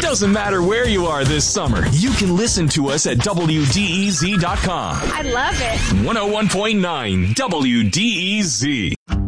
doesn't matter where you are this summer, you can listen to us at WDEZ.com. I love it. 101.9 WDEZ.